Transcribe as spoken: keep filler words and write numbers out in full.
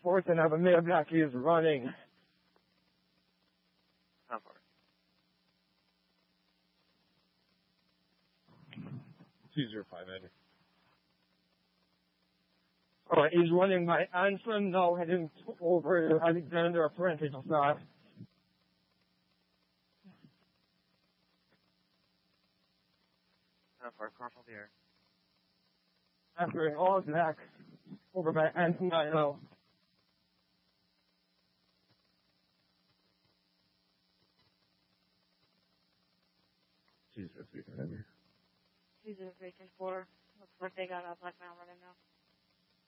fourth and have a male black is running. How far? two zero five, Eddie. All right, he's running by Anson now, heading over to Alexander Apprentice side. How far? Car from the air. After an all black over by Anson now. two zero three, Eddie. two zero three ten four. Looks like they got a black male running now.